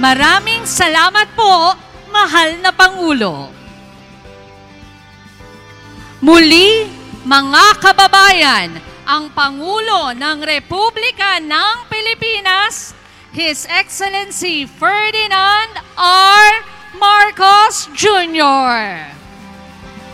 Maraming salamat po, mahal na Pangulo. Muli, mga kababayan, ang Pangulo ng Republika ng Pilipinas, His Excellency Ferdinand R. Marcos Jr.